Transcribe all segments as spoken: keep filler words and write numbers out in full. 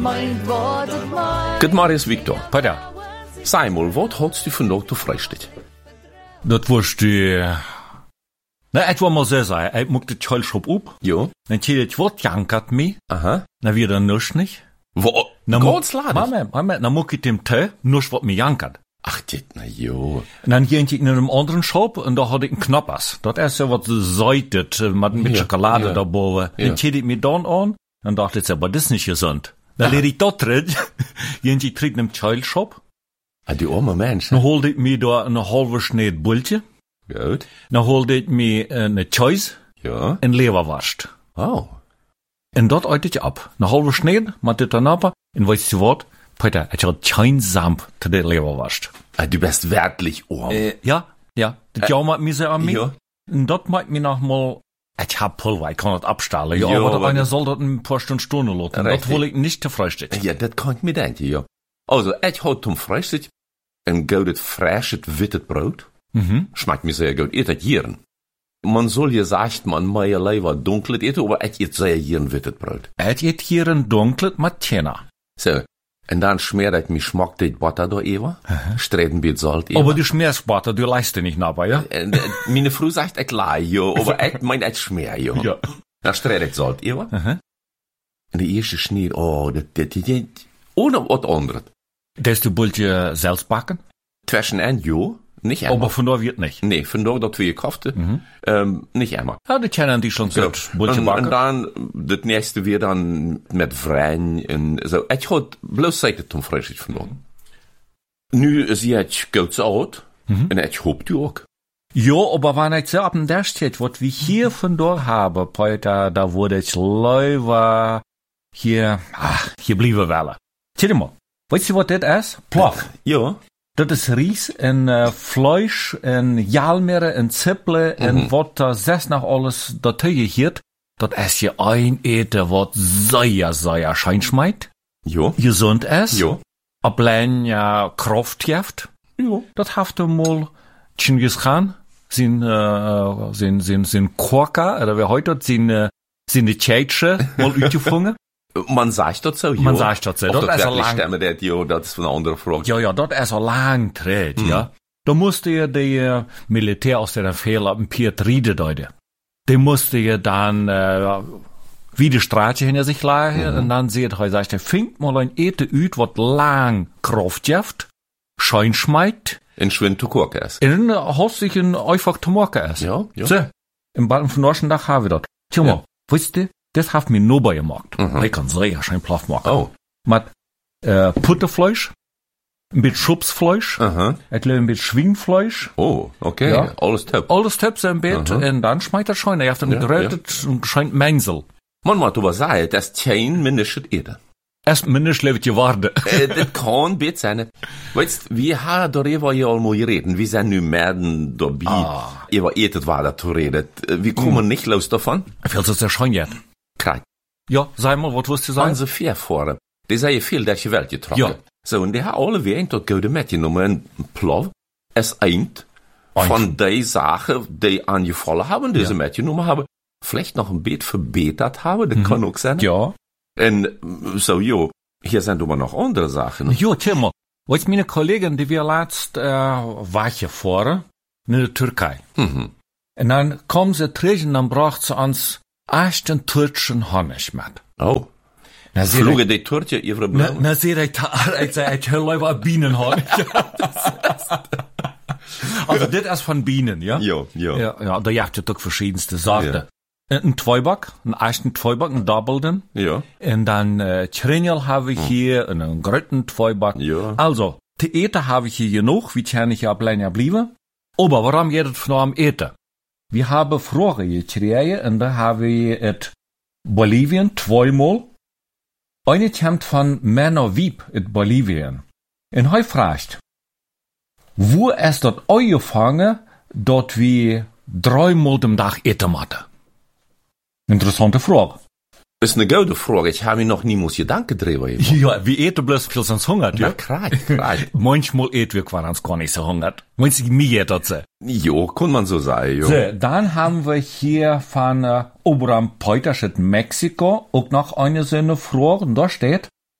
Mein Wort mein. Good morning, Victor. Peter, Sei mal, wat hältst du vandaag te Frühstück? dat was die... Na, het was mal so sein. Ich muck den Schallschop up. Ja. Dann zählt ich wat jankert mi. Aha. Na, wieder nusch nicht. Wo? Na, Ganz ladig. Mama, Mama, dann muck ich dem Tee, nusch wat mi jankert. Ach, dit, na ja. Und dann ging ich in einem anderen Shop und da hatte ich einen Knoppers. Das ist ja was säutet, mit, mit Ja, Schokolade ja. da boven. Ja. Dann zählte ich mir dann an und dachte ich, aber das ist nicht gesund. Dann leer ich dort drin, ging ich trinken im Child-Shop. Ah, die arme Mensch. Dann holte ich mir da eine halbe Schneid Bultje. Gut. Dann holte ich mir eine Cheese Ja. und Leberwurst. Oh. Und dort eut ich ab. Eine halbe Schneid, mit der Tanapa. Und weißt du was? Peter, ich hatte kein Samp zu der Leberwurst. Ah, du bist wirklich arm. Äh, ja, ja. Das äh, jammert mich sehr an mich. Ja. Und dort meint mir noch mal, ich hab Pulver, ich kann das abstahlen. Ja, Ja, aber, aber aber einer das- soll das ein paar Stunden Stunden lassen. Richtig. Das will ich nicht zu Frühstück. Ja, dat kan ik me denken, ja. Also, ich had zum Frühstück ein goudet frisches wittet Brot. Mhm. Schmeckt mir sehr gut. Eet het hier. Man soll ja sagt, man meier lieber dunkles eten, aber ich eet sehr hier ein wittet Brot. Er hat hier ein dunkles mit Tjena. So. Und dann schmiert ich mich schmeckt das Butter da eben. Streben mit Salz eben. Aber die Schmerzbutter, du leist dir nicht nachher, ja? Und, äh, meine Frau sagt, ich leih, ja, aber ich mein, ich schmier, ja. Ja. Dann streit ich Salz eben. Aha. Und die erste Schnitt, oh, das, das, das, das, ohne was anderes. Das du Bultje selbst backen? Zwischen ein, ja, nicht einmal. Aber von da wird nicht. Nee, vandaag dat we gekauft, ähm, nicht einmal. Ja, die kennen die schon So. gut. Bultje En, backen. en dan, het nächste weer dan met vrijen en zo. Ik had bloos zeker toen Frühstück vandaag. Nu zie ik goed oud, en ik hoop u ook. Ja, aber wenn ich so ab dem der steht, was wir hier von da haben, Peter, da wurde ich leider hier, ach, hier blieben wollen. Tja mal, weißt du, was das ist? Plaf. Ja. Das ist Ries en uh, Fleisch en Jalmere en Zipple en Mhm. wat da zes nog alles dazu gehiert. Dat is je ein eten wat sehr, sehr schein schmeidt. Ja. Gesund ist. Ja. Ablein ja Kraft heeft. Ja. Dat heeft er mal Genghis Khan, zijn, uh, zijn, zijn, zijn Korka, oder wer heute hat, zijn, uh, zijn de Tjeitsche mal uitgefangen. Man sagt das so, ja. Man sagt das so. Of Dat dat is al wirklich lang. stemmen, dat, ja, dat is van een andere vraag. Ja, ja, dat is al lang tred, ja. Da musste je de uh, Militär aus der Fehler ein Piet Riede deuten. Die musste je dann uh, wie die Straatje hinter sich lagen und dann seht er, sagt er, fingt mal ein Ete üt, wat lang Kraft jeft, schein schmeidt, En schwind te koken is. in uh, hast sich ein einfach Tomorke ist. Ja, ja. So, im Balken von Norschen Dach habe ich das. Tja mal, wisst ihr, das hat mir nur bei gemacht. Mhm. Ich kann sehr schön Plaf machen. Oh. Mit äh, Puttefleisch, ein bisschen Schubsfleisch, Aha. ich glaube ein bisschen Schwingfleisch, Oh, okay. Ja. Alles top. alles Töpfe im Bett, Aha. und dann schmeißt er schon, er hat dann Ja, gerötet und scheint Mengsel. Man moet aber sagen, dat is geen mindestens eten. Erst mindestens lebt je waarde. äh, dat kan beter zijn. Weißt, wir haben darüber ja al mal geredet. Wir sind nu mehr dabei, Ah. über eten weiter zu reden. Wir kommen nicht los davon. Viel ist der schon jetzt. Kijk, Ja, sag mal, was willst du sagen? onze vier voren, die zijn veel dat je wel getrokken. Ja. Zo, en die hebben alle weer een tot goede metgenomen. En plov is eind Eind. van die zaken die aangevallen hebben, deze Ja. metgenomen hebben. Vielleicht noch ein beetje verbetert haben, das kann auch sein. Ja. Und so, jo, hier sind aber noch andere Sachen. Ja, tja mal, weißt meine Kollegin, die wir letzt äh, war hier vorne, in der Türkei. Mhm. Und dann kommen sie zurück und dann bracht sie uns echten türkischen Honig mit. Oh. Na, sie Vlogen die Turtje ihre Na, Blumen? na, seht ich da, ich sag, ich höre lieber Bienenhonig. Also, das ist von Bienen, ja? Ja, ja. Ja, ja, da jagt es doch verschiedenste Sorten. Ja. Ein Zweiback, einen echten Zweiback, einen Doppelten. Ja. Und dann äh, Trinjel habe ich hier, und einen grötten Zweiback. Ja. Also, die Eten habe ich hier genug, wie kann ich ja allein ja blieben. Aber warum geht es nur am Eten? Wir haben Fragen gekriegt, und da habe ich et Bolivien zweimal. Eine kommt von Männer Wieb in Bolivien. Und er fragt, wo ist dort angefangen, dort wir dreimal am Tag eten machen? Interessante Frage. Das ist eine gute Frage. Ich habe mir noch niemals Gedanken drüber gemacht. Ja, wir eten bloß, viel sonst hungert, Ja, ja? klar, klar. Manchmal eten wir quasi gar nicht so hungert. Manchmal mir geht das. Jo, kann man so sagen, jo. So, dann haben wir hier von äh, Oberam Peuters in Mexiko auch noch eine so eine Frage, und da steht,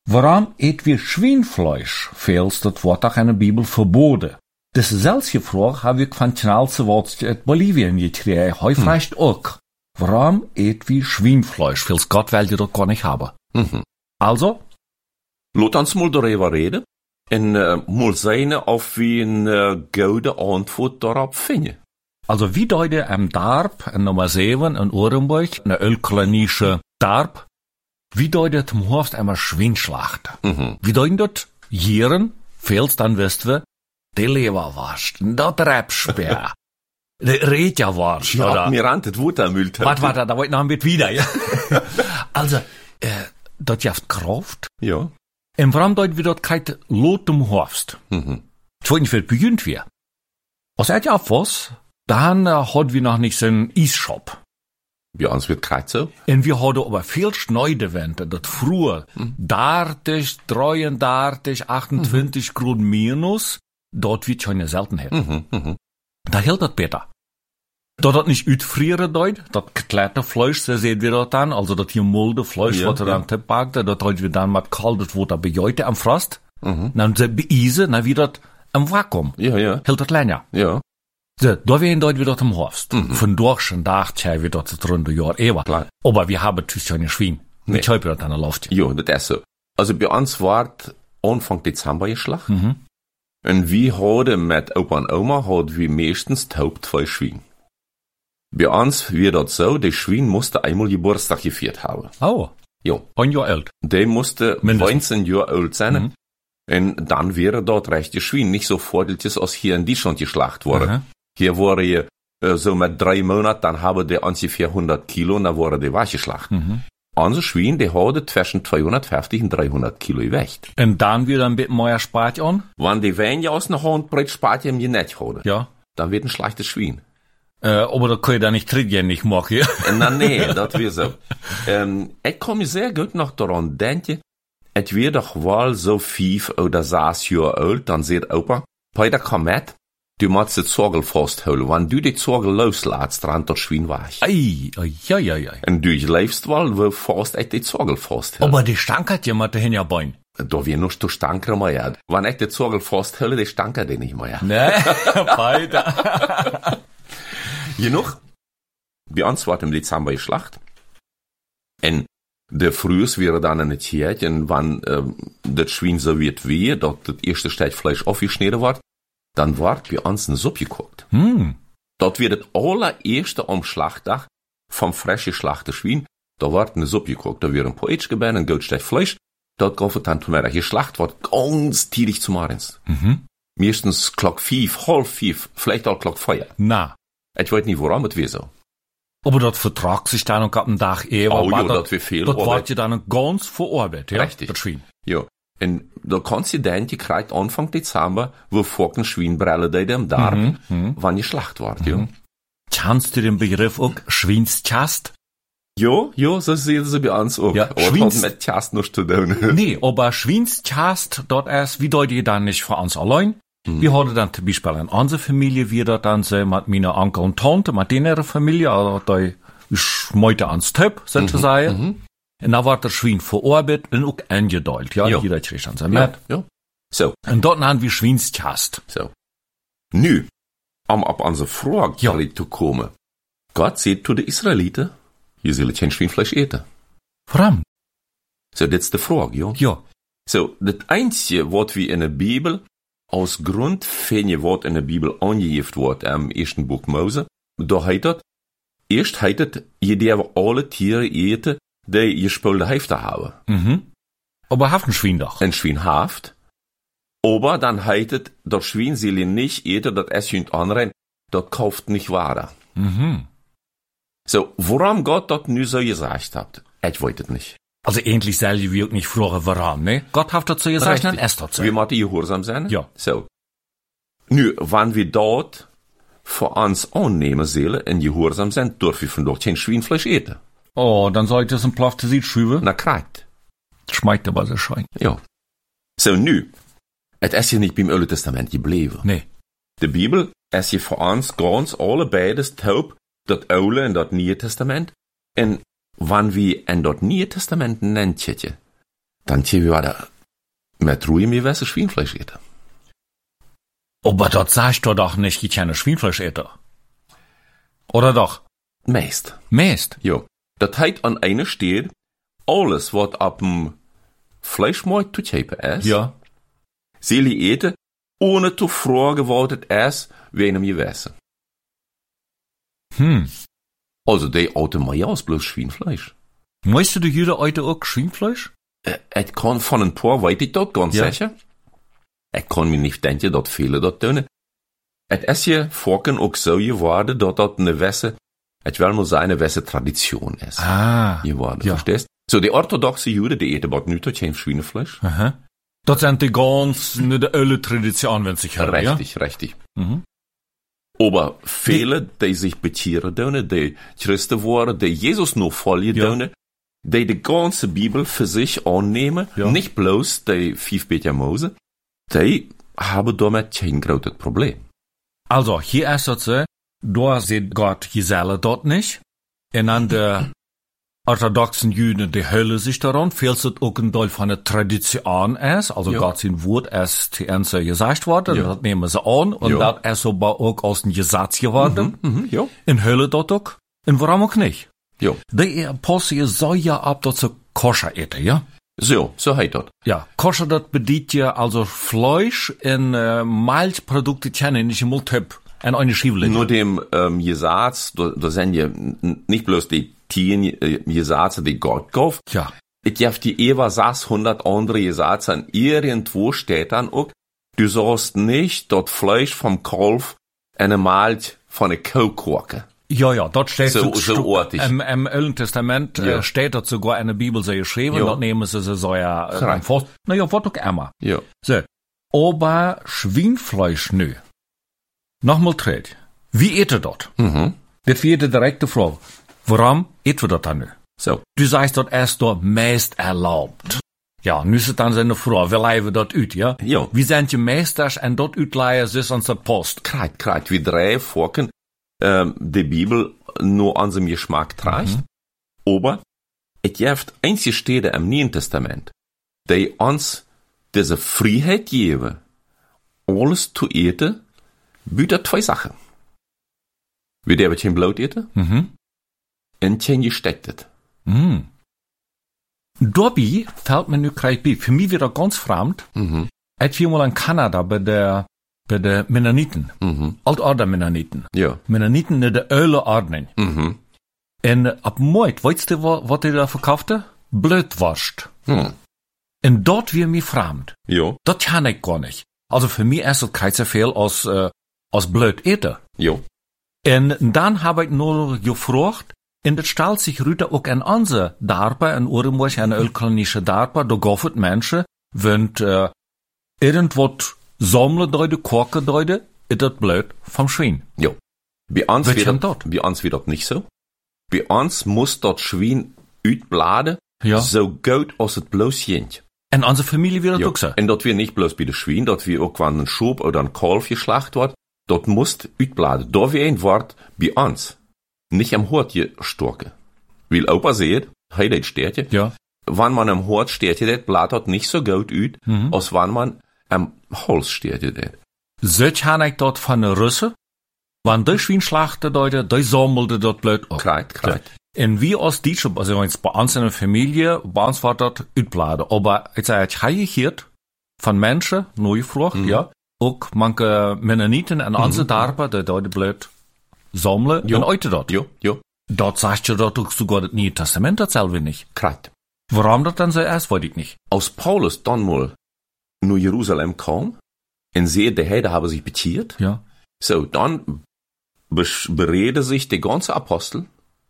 Warum eet wir Schweinfleisch? Veels, dat wordt auch in der Bibel verboten. Dezelfde vraag heb ik van Tjalse wat uit Bolivien gekregen. Hij vraagt hm. ook, waarom eet wir Schweinfleisch? Veels Gott will je dat gar nicht haben. Mhm. Also? Laat ons mal darüber reden. En uh, mal sehen, of we een uh, gouden antwoord daarop vinden. Also wie deute am Darb, in Nummer sieben, in Orenburg, eine ölkolonische Darb, wie deutet im Horst einmal Schweinschlacht? Mhm. Wie deuten dort Jieren, feels dann wisst wir, die Leberwurst, dat Räpspeer, die Rätjerwurst, ja, oder? mir rannt het Wut am Mülltag. Warte, warte, da wollt noch ein bisschen wieder, ja. Also, äh, dort jaft Kraft. Ja. Und warum deuten wir dort kein Lot im Horst? Mhm. Zweitens wird beginnt wir. Als er ja was, dann äh, hat wir noch nicht so einen Eisshop. Bei uns wird kalt so. Und wir hadden aber viel Schneidewände, das früher, Mhm. dreißig, dreiunddreißig, achtundzwanzig mhm. Grad minus, dort wird schon eine Seltenheit. Mhm. Mhm. Da hält das besser. Dat dat nicht uitfrieren deut, dat kleine Fleisch, so sehen wir dort dann, also das hier molde Fleisch, Ja, was er ja. dann tippbackt, dat halt wir dann mit kaltes Wasser bejeute am Frost, Mhm. dann se beise, dann wieder am Vakuum. Ja, ja. Hält das länger. Ja. So, da wären dort wieder am Horst. Mhm. Von Dorschen dacht ich, wir dort das runde Jahr eher. Klar. Aber wir haben natürlich keine Schwein. Nee. Mit Schäupe dort an der Luft. Ja, das ist so. Also bei uns war Anfang Dezember geschlacht. Mhm. Und wir hadden mit Opa und Oma hadden wir meistens taub zwei Schwein. Bei uns wird das so, der Schwein musste einmal Geburtstag gefeiert haben. Oh, Ja. ein Jahr alt. Der musste Mindestens. neunzehn Jahre alt sein. Mhm. Und dann wäre dort recht die Schwein nicht so vordeltes als hier in Deutschland geschlacht worden. Aha. Hier wurde je, äh, so mit drei Monaten, dann haben die ungefähr hundert Kilo und dann wurde die weggeschlacht. Mhm. Unser Schwein, der hatte zwischen zweihundertfünfzig und dreihundert Kilo gewicht. Und dann wieder ein bisschen mehr Spart an? Wenn die Weine aus einer Handbreit spart, die ihm nicht hatte, Ja. dann wird ein schlechtes Schwein. Äh, aber da kann ich da nicht trinken, nicht machen, ja? Na nee, das wird so. ähm, ich kann mich sehr gut noch daran denken, es wird doch wohl so fünf oder sechs Jahre alt, dann sagt Opa, Peter, komm mit, du musst die Zorgel festhalten. Wenn du die Zorgel loslässt, rennt das Schwein weg. Ei, ei, ei, ei, ei. Und du lebst wohl, wo fast echt die Zorgel festhalten. Aber die Stank hat jemand dahin ja Bein. Da wird noch zu stanken mehr. Wenn ich die Zorgel festhalte, die stanken die nicht mehr. Ne, weiter. Genug. Bei uns war im Dezember die Schlacht. Und der Frühs wäre dann in der Kirche, und wenn ähm, das Schwein so wird wie, dass das erste Stück Fleisch aufgeschnitten wird, dann wird bei uns eine Suppe gekocht. Hm. Das wird das allererste am Schlachtdag vom frisch geschlachten Schwein. Da wird eine Suppe gekocht. Da wird ein paar Ätsch gebein, ein Goldstück Fleisch. Dort geht es dann zum Mittag. Die Schlacht wird ganz tidig zum Morgens. Mhm. Meistens Glock fünf, halb fünf, vielleicht auch Glock vier. Na. Ich weiß nicht, warum es wäre so. Aber das vertragt sich dann noch ab dem Tag eh. Oh ja, das das wird viel Das Arbeit. wird ja dann ganz verarbeitet, ja? Richtig. Das Schwein. Ja. Und da kannst du denken, die kriegt Anfang Dezember, wo Focken Schweinbrille da am Darm, Mhm, mhm. wann die Schlacht wird, ja. Kennst du den Begriff auch Schweinschast? Ja, ja, so sehen sie bei uns auch. Ja, Aber das Schweins- hat mit Chast noch zu tun. Nee, aber Schweinschast, dort erst, wie deut ihr dann nicht für uns allein? Mhm. Wir hatten dann zum Beispiel in unserer Familie, wir dort dann so mit meiner Onkel und Tante, mit denen Familie, also da schmeute ans Töp, sozusagen. Mhm. Und da war der Schwein verarbeitet und auch eingedeutet, ja, Ja. jeder kriegt dann sein Ja, Met. ja. So, Und dort haben wir Schweinschast. so. Nu, um auf unsere Frage Ja. zu kommen. Gott sagt zu den Israeliten, ihr sollt kein Schweinfleisch eten. Warum? So, das ist die Frage, ja. Ja. So, das Einzige, was wir in der Bibel aus Grund finden, was in der Bibel angegeben wird, im ersten Buch Mose, da heißt das, erst heißt es, ihr darf alle Tiere eten, die gespülte Hälfte haben. Mhm. Aber haft ein Schwein doch. Ein Schwein haft, aber dann heißt es, das Schwein soll ihr nicht eten, das es jemand anderen, das kauft nicht weiter. Mhm. So, warum Gott das nu so gesagt hat, ich weiß es nicht. Also endlich soll ich wirklich nicht fragen, warum, ne? Gott hat dazu gesagt, dann es dazu. Wir müssen gehorsam sein. Ja. So. Nu, wenn wir dort für uns annehmen sollen und gehorsam sein, dürfen wir von dort kein Schweinfleisch eten. Oh, dann sollte es ein Plafte Sied schüben. Na, kriegt. Schmeckt aber so schein. Ja. So, nu, es ist ja nicht beim Alten Testament geblieben. Nee. Die Bibel ist ja für uns ganz alle beides taub, das Alte und das Neue Testament. Und wenn wir in das Neue Testament nennen, dann tje wir da mit Ruhe mir weiße Schweinfleisch eten. Aber dort sagst du doch nicht, ich keine Schweinfleisch eten. Oder doch? Meist. Meist. Jo. Das heißt an eine steht, alles, was ab dem Fleischmarkt zu kaufen ist, Ja. sie eten, ohne zu fragen, was es ist, wegen mir wissen. Hm. Also, die alte Majas bloß Schweinfleisch. Möchtest du jeder heute auch Schweinfleisch? Äh, ich kann von ein paar, weiß ich das ganz Ja. sicher. Ich kann mir nicht denken, dass viele das tun. Es ist hier vorhin auch so geworden, dass das eine Wässe, ich will nur sagen, eine Wässe Tradition ist. Ah. Geworden, Ja. verstehst? So, die orthodoxe Juden, die eten aber nicht kein Schweinefleisch. Aha. Dat zijn die ganz ne de oude traditie aanwending hebben, Richtig, richtig. ja? Mhm. Aber viele, die sich betieren tun, die Christen worden, die Jesus noch folgen Ja. tun, die die ganze Bibel für sich annehmen, Ja. nicht bloß die fünf Bücher Mose, die haben damit kein großes Problem. Also, hier ist het so, da sieht Gott Giselle dort nicht. En an de orthodoxen Juden, die hüllen sich daran, fehlt es auch ein Teil von der Tradition ist, also Ja. Gott sein Wort ist zu Ernst gesagt worden, Ja. das nehmen sie an, und Ja. das ist aber auch aus dem Gesetz geworden, Mhm, ja. in Hölle dort auch, und warum auch nicht? Ja. Die Apostel soll ja ab dort zu koscher eten, ja? So, so heißt das. Ja, koscher, das bedient ja also Fleisch in äh, Milchprodukte, kennen nicht im Typ, en eine Schiebele. Nur dem ähm, Gesetz, da, da sind ja n- nicht bloß die Tien äh, Gesetze, die Gott gab. Ja. Ich gebe die Eva sechshundert andere Gesetze an. Irgendwo steht dann auch, du sollst nicht dort Fleisch vom Kalf eine Milch von der Kuh kochen. Ja, ja, dort steht So- so stu- ortig. Im, im Alten Testament Ja. äh, steht dort sogar in der Bibel so geschrieben, Ja. dort nehmen sie so ja, äh, Correct. fast, naja, was auch immer. Ja. So. Aber Schweinfleisch, nö. Nochmal dreht. Wie eet ihr dort? Mhm. Das wäre die direkte Frage. Warum eet wir dort dann nö? So. Du sagst dort erst dort meist erlaubt. Ja, nu ist es dann seine Frage, wie leihen wir dort uit, ja? Ja. Wie sind die Meisters en dort uitleihen ist uns der Post? Kreit, kreit, wie drei Forken, ähm, die Bibel nur an seinem Geschmack trägt. Aber es gibt einzige Stelle im Neuen Testament, die uns diese Freiheit geben, alles zu eten, bietet zwei Sachen. Wir dürfen kein Blut eten Mhm. und kein Gestecktes. Mhm. Dabei fällt mir nu gleich bei, für mich wieder ganz fremd, Mhm. ich war mal in Kanada bei der, bei der Mennoniten, Mhm. Altorder Mennoniten. Ja. Mennoniten in der Öle Ordnung. Mhm. En ab Moit, weißt du, wa- was die da verkaufte? Blödwurst. Hm. En dort wir mir fremd. Ja. Das kann ich gar nicht. Also für mich ist das kein so viel als, äh, als blöd eten. Ja. En dann habe ich nur gefragt, en das stellt sich Rüter auch an andere Darpa, in Urenburg, eine ölkolonische Darpa, da gaffet Menschen, wenn, äh, irgendwas sammeln deute, kochen deute, ist das blöd vom Schwein. Ja. Bei uns Wird wird schon das, dort. bei uns wird das nicht so. Bei uns muss das Schwein uitbladen, Ja. so gut als het bloß geht. En unsere Familie wird das Ja. auch so. Und dat wir nicht bloß bei den Schwein, dat wir auch, wenn ein Schub oder ein Kalf geschlacht wird, dat muss uitbladen. Da wir ein Wort bei uns nicht am Hort gestorken. Weil Opa seht, hey, das steht hier, Ja. wenn man am Hort steht, das blatt hat nicht so gut uit, Mhm. als wenn man am Holz steht. Das. So kann ich dort von den Russen, wenn die Schwein schlachten deute, die sammelte dort blöd auf. Kreit, kreit. En wie als Deutsche, also jetzt bei uns in der Familie, bei uns war das uitbladen. Aber ich sage, ich habe gehört von Menschen, neu gefragt, ja, auch manche Mennoniten en andere Darpa, die dort blöd sammeln, Ja. und heute dort. Ja, ja, Dort sagt ja dort auch sogar das Neue Testament dasselbe nicht. kreit. Warum das dann so ist, weiß ich nicht. Als Paulus dann mal nach Jerusalem kam, und sehe, die Heide haben sich bekehrt, Ja. so, dann bes- bereden sich die ganze Apostel,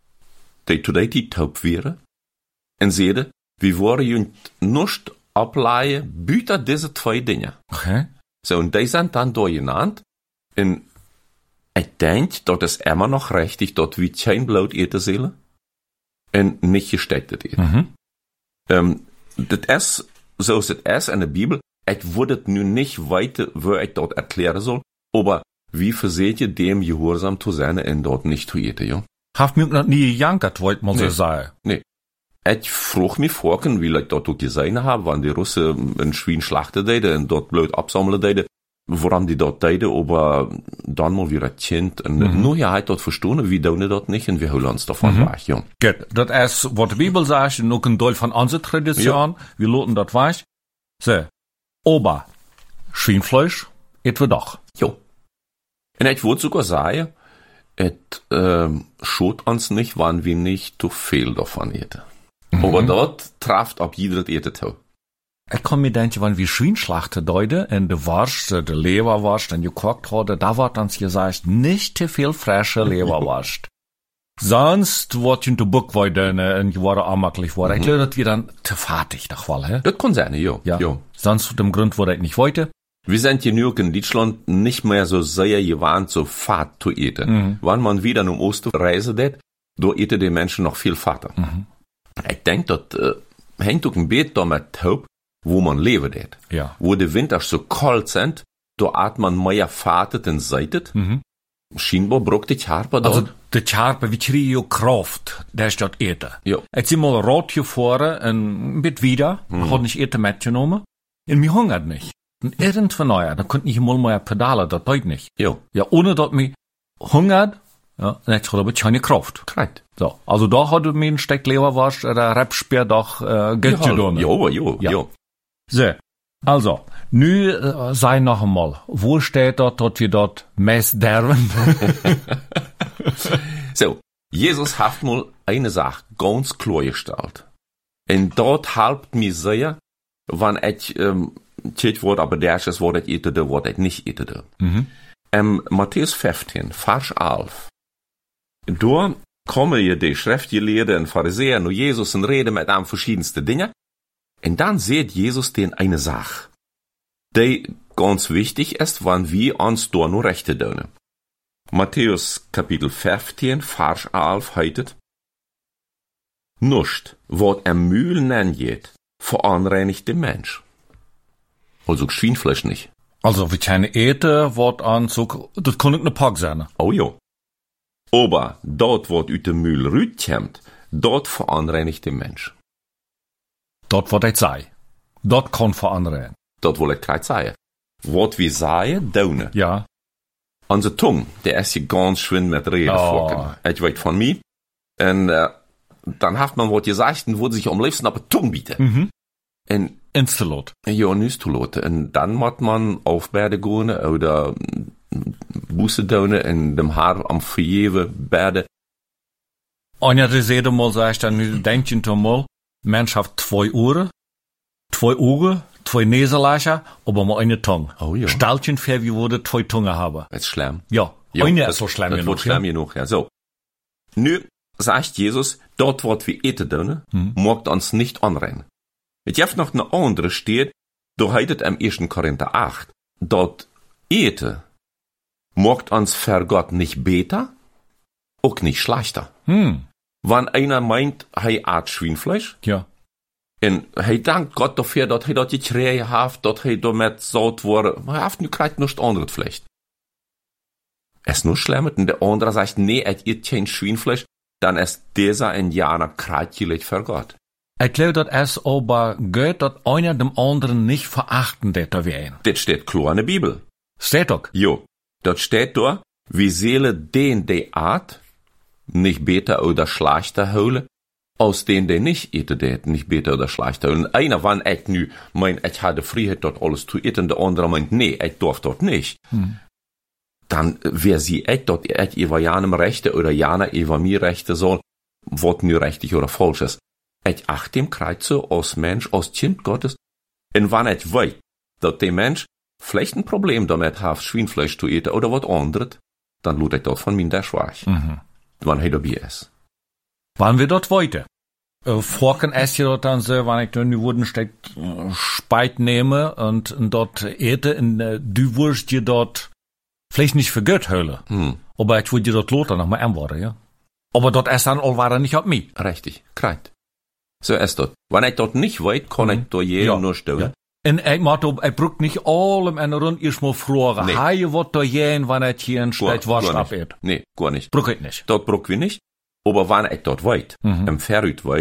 die zu der Zeit taub wären, und sehe, wir wollen jünt nicht ableihen, büter diese zwei Dinge. Okay. So, und die sind dann da genannt, und ich denke, das ist immer noch richtig, dass wir kein Blut eten sollen, und nicht gestecktes eten. Mhm. Ähm, das ist, so ist es in der Bibel. Ich würde nun nicht weiter, wo ich dort erklären soll, aber wie verseht ihr dem Gehorsam zu sein und dort nicht zu eten, ja? Haft mir noch nie gejankert, wollte man so Nee. sagen. Nee. ich frug mich vorken, wie ich dort auch gesehen habe, wann die Russen ein Schwein schlachten deden und dort blöd absammeln deden, warum die dort deden, aber dann mal wieder Kind. Und mhm. nur ja, halt dort verstanden, wie tun dort nicht und wir holen uns davon mhm. weg, ja. Gut, das ist, was die Bibel sagt, und auch ein Teil von unserer Tradition, ja. wir loten dort weg. So, aber Schweinfleisch, et wir doch. Jo. Und ich würde sogar sagen, es äh, schaut uns nicht, wann wir nicht zu viel davon eten. Mhm. Aber dort trifft ab jeder eten zu. Ich kann mir denken, wenn wir Schweinschlachten deuten, und de Wurst, de Leberwurst, und gekocht haben, da wird uns gesagt, nicht zu viel frische Leberwurst. Sonst wird in der Buckweideune und die waren anmaklich worden. Mhm. Ich glaube, das wir dann zu fertig, doch wohl, hä? Das kann sein, ja. Ja. ja. Sonst, dem Grund, wo ich nicht wollte. Wir sind hier nur in Deutschland nicht mehr so sehr gewandt, so fad zu eten. Mhm. Wenn man wieder um Osten reisen wird, da eten die Menschen noch viel fader. Mhm. Ich denke, das äh, hängt auch ein bisschen damit ab, wo man leben wird. Ja. Wo die Winter so kalt sind, da hat man mehr Fatet und Seitet. Mhm. Scheinbar braucht die Charpe dort. Also, die Charpe, wir kriegen ja Kraft, der ist dort eten. Ja. Jetzt sind wir rot hier vorne, ein bisschen wieder, mhm. hat nicht eten mitgenommen, und mir hungert nicht. Und irgendwann, naja, dann konnte ich mal mehr Pedale, das tut nicht. Ja. Ja, ohne dass mir hungert, ja, dann hat ich keine Kraft. Korrekt. So, also da hat mir ein Stück Leberwurst oder Räpspeer doch, äh, Geld ja, genommen. Ja, ja, ja, ja. So, also, nu äh, sei noch einmal, wo steht dort, dass wir dort Mess derben? So, Jesus hat mal eine Sache ganz klar gestellt. Und dort halbt mir sehr, wenn ich, ähm, Tjet wordt, aber der ist, wordt ich etede, wordt ich nicht etede. Mhm. Ähm, Matthäus fünfzehn, Vers elf. Da kommen je die Schriftgelehrten und Pharisäer und Jesus und reden mit einem verschiedenste Dinge. Und dann sieht Jesus den eine Sache, die ganz wichtig ist, wenn wir uns da nur Rechte tun. Matthäus Kapitel fünfzehn, Vers elf heißt, Nuscht, wat am Mühl nennt, veranreinigt den Mensch. Also Schweinfleisch nicht. Also, wie keine Ete, wat an so, das kann nicht ne Pack sein. Oh ja. Aber dort, wat ut dem Mühl rütkämmt, dort veranreinigt den Mensch. Dort, wat ich sei. Dort kann veranreinigen. Dort will ich gleich sagen. Wat wir sagen, daune. Ja. Unsere Tongue, der ist hier ganz schön mit Reden oh. vorkommen. Ich weiß von mir. Und, äh, dann hat man wat gesagt und würde sich am liebsten aber Tongue bieten. Mhm. Und Instalot. Ja, Nüstolot. Und dann muss man auf Berde gehen oder Busse tun in dem Haar am Verjeven Berde. Und ja, das jeder mal sagt, dann denkt ihr mal, Mensch hat zwei Ohren, zwei Augen, zwei Nasenlöcher, aber mal eine Tongue. Oh ja. Stellchen für, wie würde zwei Zungen haben. Das ist schlimm. Ja. Ja, eine das, ist so schlimm genug. Das wird schlimm genug, ja. So. Nu sagt Jesus, dort, wo wir eten tun, hm. mag uns nicht anrennen. Es gibt noch eine andere steht, da heißt am ersten Korinther acht, dort ete, mogt uns für Gott nicht besser, auch nicht schlechter. Hm. Wenn einer meint, hei art Schweinfleisch, ja. und hei dankt Gott dafür, dass hei dort die Träge haft, dass hei damit saut wurde, hei haft nu kreit nichts anderes vielleicht. Es nur schlimm, und der andere sagt, nee, et ihr kein Schweinfleisch, dann ist dieser Indianer kreitjelig für Gott. Ich glaube, dass es aber geht, dass einer dem anderen nicht verachten wird, wie ein. Das steht klar in der Bibel. Steht doch? Jo. Dort steht da, wie Seele den, die Art, nicht besser oder schlechter holen, aus den, die nicht eten, die nicht besser oder schlechter holen. Einer, wenn ich nu meint, ich hatte Freiheit, dort alles zu eten, der andere meint, nee, ich darf dort nicht. Hm. Dann, wer sie ich dort, ich über janem Rechte oder jana über mir Rechte soll, was nu richtig oder falsch ist. Ich achte dem Kreuze als Mensch, als Kind Gottes. Und wenn ich weiß, dass der Mensch vielleicht ein Problem damit hat, Schweinfleisch zu eten oder was anderes, dann lud ich dort von mir der Schweig. Mhm. Wann er dabei ist. Wann wir dort weiter? Äh, Vorken esse dort dann so, wenn ich dann die Wurden steck, äh, Speit nehme und, und dort ete, und äh, du wirst dir dort vielleicht nicht für Gott hören. Hm. Aber ich würde dir dort loten, noch mal antworten, ja. Aber dort ist dann allweil nicht auf mich. Richtig, kreit. So ist das. Wenn ich dort nicht weiß, kann mhm. ich da jeden ja. nur stellen. Ja. Und ich mag ich brauch nicht allem eine Rund erstmal fragen. Nee. Habe ich was da jeden, wenn ich hier ein Stück Wurst abet? Nee, gar nicht. Brauch ich nicht. Dort brauch ich nicht. Aber wenn ich dort weiß, mhm. im Verrüt weiß,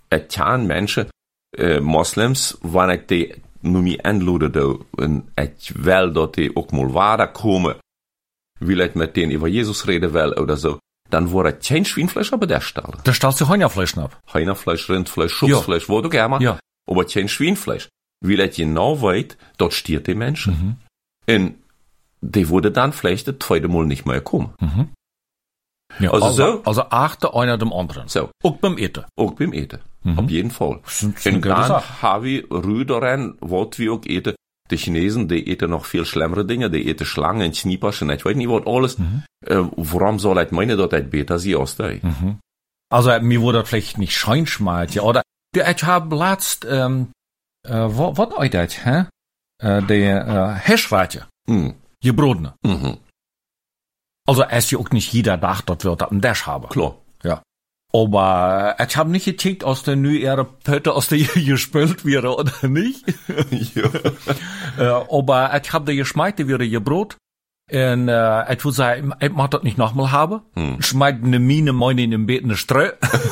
et tjaan mensen, uh, moslims, wanneer die nu me aanloeden do, en et wel dat die ook mal wader komen, wil het met den über Jesus reden wel, oder so, dann wordt het geen Schweinfleisch aber der Stelle. Da stellst du Hühnerfleisch ab. Hühnerfleisch, Rindfleisch, Schupfleisch, wo du gerne, ja. aber kein Schweinfleisch. Weil het genau weet, dort stiert die Menschen. Mhm. Und die wurde dann vielleicht das zweite Mal nicht mehr kommen. Mhm. Ja, also, also, so, also achte einer dem anderen. so. Auch beim Eten. Auch beim Eten. Mhm. Auf jeden Fall. Das ist Und eine gute dann Sache. habe ich Rüderen, was wir auch eten. Die Chinesen, die eten noch viel schlimmere Dinge. Die eten Schlangen, Schnieperschen, ich weiß nicht, was alles. Mhm. Äh, warum soll ich meinen, dass das besser sie aus der? Mhm. Also, mir wurde das vielleicht nicht scheinschmalt, ja, oder? Ich habe letzt, ähm, äh, was, was euch das, hä? Äh, der, äh, Hirschwarte. Mhm. Gebrodene. Mhm. Also, es ja auch nicht jeder Tag, dort wird das ein Dash haben. Klar. Ja. Aber äh, ich habe nicht gekickt, aus der nu ihre Pötte aus der gespült wäre, oder nicht? Ja. äh, aber ich habe der geschmeite wäre gebrot. Und äh, ich würde sagen, ich mag das nicht nochmal haben. Hm. Schmeckt eine Mine, meine in dem Bett eine Streu.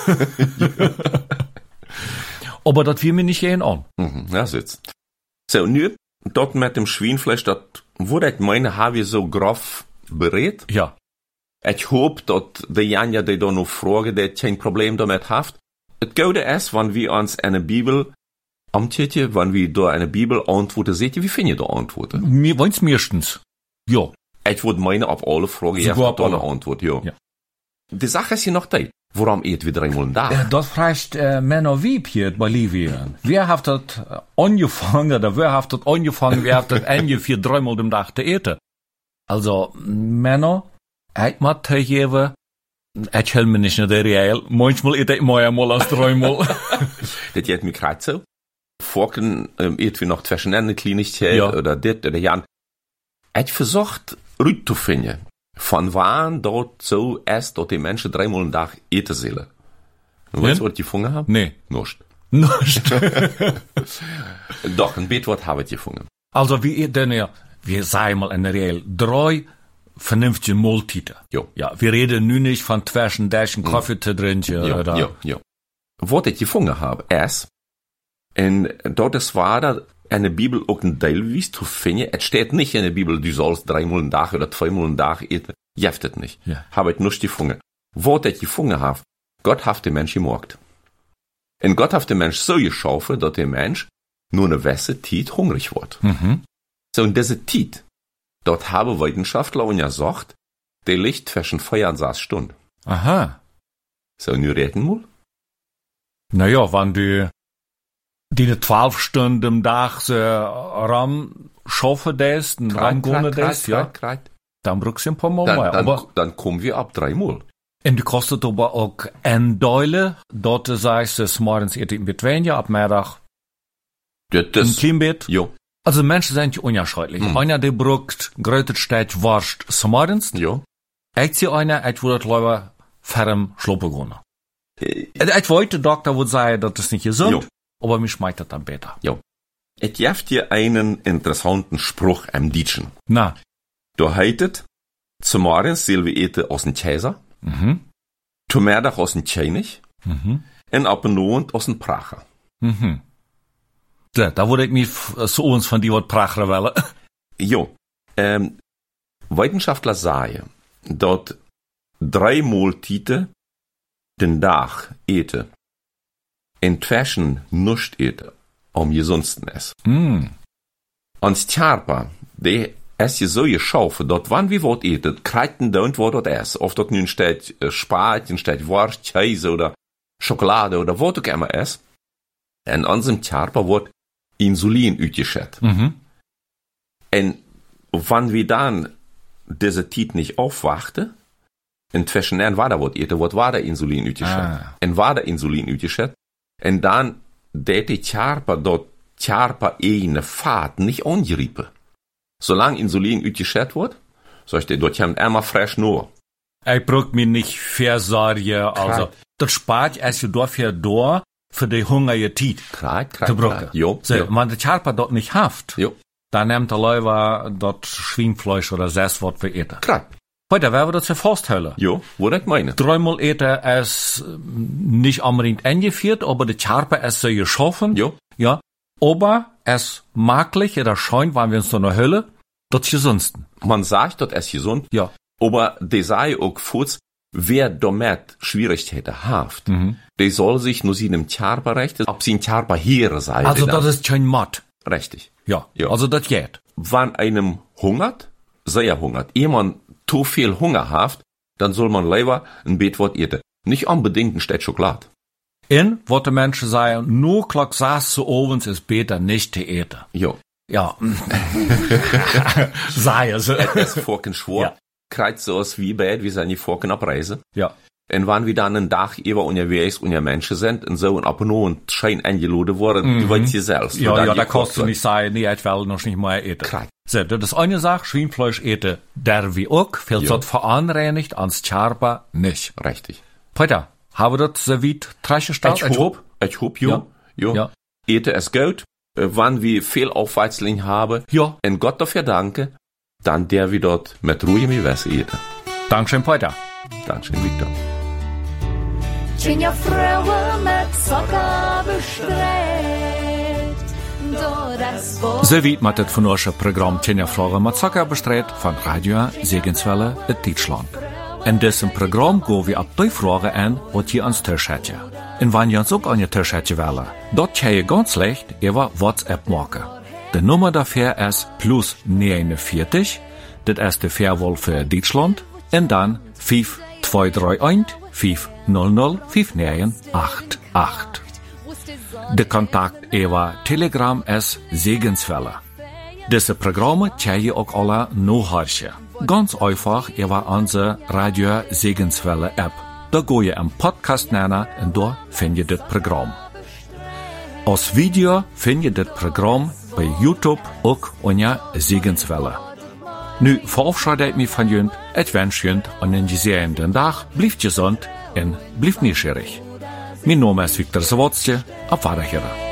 Aber das will mir nicht gehen an. Mhm, ja, sitzt. So, nu, dort mit dem Schweinfleisch, das wurde ich meine, habe ich so grob berät. Ja. Ich hoffe, dass die Janja, die da noch fragen, die kein Problem damit hat. Es Gute ist, wenn wir uns eine Bibel amtetje, wenn wir da eine Bibel antworten, seht ihr, wie finden ihr da Antworten? Mir wollen's meistens. Ja. Ich würde meine, auf alle Fragen, ja, Sogar auf eine alle. Antwort, ja. Ja. Die Sache ist hier noch die. Warum eet wir dreimal da? Äh, das fragt äh, Männer Wieb hier in Bolivien. Wer hat das äh, angefangen, oder wer hat das angefangen, wer hat das ungefähr dreimal im Tag zu eten? Also, Männer, ich mag tegengeven, ich help mir nicht der real. Manchmal eet ich mehr mal als dreimal. Das geht mir gerade so. Vorken ähm, eet wir noch zwischen eine Kleinigkeit Ja. oder dit oder jan. Ich versucht, rüt zu finden. Von wann dort so ist, dass die Menschen dreimal am Tag eten sollen. Und weißt du, was die gefunden haben? Nee. Nicht. Nicht. Doch, ein bisschen was haben die gefunden. Also, wie eet denn ja, wir sagen mal in der real, drei vernünftige Mahlzeiten. Jo. Ja, wir reden nu nicht von zwischen Daschen Kaffee zu trinken, Ja, oder? ja, ja. Was ich gefunden habe, ist, und dort ist war da eine Bibel auch ein Teil, wie es zu finden. Es steht nicht in der Bibel, du sollst dreimal am Tag oder zweimal am Tag eten. Jeft es nicht. Ja. Habe ich nicht gefunden. Was ich gefunden habe, Gott hat den Mensch gemacht. Und Gott hat den Mensch so geschaffen, dass der Mensch nur eine gewisse Zeit hungrig wird. Mhm. So, und diese Zeit, dort haben Wissenschaftler und ja gesagt, der liegt zwischen vier und sechs Stunden. Aha. So, nu reden wir. Naja, wenn du die zwölf Stunden im Tag so ram schaffen lässt, und ram gehen lässt, ja, dann brauchst du ein paar Mal Dann, mehr. dann, Aber, dann kommen wir ab dreimal. und du kostet aber auch ein Deule, dort sagst du, morgens eat ich mit weniger, ab Mittag Das, im das, Klimmbett. jo, Also Menschen sind ja unterschiedlich. Mhm. Einer, der braucht größte Stück Wurst morgens. jo. Ich sehe einer, ich würde lieber ferm schluppen gehen. Äh, Ich wollte, der Doktor würde sagen, das ist nicht gesund, Jo. aber mir schmeckt das dann besser. Ich gebe dir einen interessanten Spruch am Deutschen. Na. Da heißt, zum Morgen sollen wir eten aus dem Käse, Mhm. zum Mittag aus dem König Mhm. und ab und an aus dem Pracher. Mhm. Ja, da würde ich mich f- so uns von die Wort Pracher wollen. Jo, ähm, Wissenschaftler sagen, dass drei Mahlzeiten den Tag eten, inzwischen nicht eten, am gesundsten ist. Mm. Und Tjarpa, die ist ja so geschaffen, dass wann wir was eten, kreiten don't was das ist. Ob das nun steht äh, Spatien, steht Wurst, Käse oder Schokolade oder was auch immer ist. In unserem Tjarpa wird Insulin ausgeschüttet. Mhm. Und wenn wir dann diese Zeit nicht aufwachten, inzwischen war da was eten, was war der Insulin ausgeschüttet. Ah. Und war der Insulin ausgeschüttet. Und dann, der die Tjarpa dort, Tjarpa eine Fahrt nicht angerieben. Solange Insulin ausgeschüttet wird, so ich dir dort haben immer frisch nur. Ich brauch mir nicht versorgen, also, Klar. das spart erst du dafür da, für die hungrige Zeit. Kreit, kreit, Zu brauchen. kreit. Jo, So, jo, wenn der Charpa dort nicht haft, jo. dann nimmt der Leute dort Schweinfleisch oder das, was wir eten. Kreit. Heute werden wir das ja festhalten. Jo, wo ich meine. Dreimal eten ist nicht unbedingt eingeführt, aber die Charpe ist so geschaffen. Jo. Ja. Aber es maglich, oder scheint, waren wir uns so eine Hölle, das gesundsten. Man sagt, das ist gesund. Ja. Aber die sei auch kurz, wer damit Schwierigkeiten hat, mhm. der soll sich nur seinem Charpe rechten, ob sie ein Charpe hier sei. Also das ist kein Matt. Richtig. Ja. Ja. Also das geht. Wenn einem hungert, sehr hungert, jemand zu viel Hunger hat, dann soll man lieber ein Beetwort eten. Nicht unbedingt ein Stück Schokolade. In, was die Menschen sagen, nur klock saß zu ovens ist besser nicht zu eten. Jo. Ja. Sei es. Es ist vorken schwor. Ja. Kreuz so aus wie bad, wie seine vorken abreise. Ja. Und wenn wir dann einen Tag über unterwegs und ja Menschen sind und so und ab und an schein eingeladen worden, mhm. du weißt ja selbst. Ja, ja, da kannst du nicht sagen, nee, ich will noch nicht mehr eten. Kreuz. So, das ist eine Sache, Schweinfleisch eten, der wie auch, viel Ja. so veranreinigt, ans Charpa nicht. Richtig. Peter, haben wir das so weit treschgestellt? Ich hoop, ich hoop, jo. Ja. Jo. Ja. Ete es gut, äh, wann wir viel Aufweizling haben, Ja. und Gott dafür danke, dann der wir dort mit Ruhe mit Wässer eten. Dankeschön, Peter. Dankeschön, Victor. Tjenja Fröwe mit Zucker bestrebt. Do das Wort So weit mit das von unserem Programm Tjenja Frage mit Zucker bestreut von Radio Segenswelle in Deutschland. In diesem Programm gehen wir ab die Frage an, was ihr ans Tisch hättet. Und wenn ihr uns auch an ihr Tisch hättet wollen, dort kann ihr ganz leicht über WhatsApp machen. Die Nummer dafür ist plus neunundvierzig, das ist die Fairwahl für Deutschland, und dann fünf zwei drei eins fünf null null fünf neun acht acht. Der Kontakt über Telegram ist Segenswelle. Diese Programme kann ihr auch alle nachhören. Ganz einfach über unsere Radio Segenswelle App. Da geht ihr im Podcast nennen und da findet ihr das Programm. Als Video findet ihr das Programm bei YouTube auch unter Segenswelle. Nu verabschiede ich mich von Jünd, ich wünsche Jünd einen gesegneten Tag, bleibt gesund und bleibt neugierig. Mein Name ist Viktor Sawatzke, auf Wiederhören.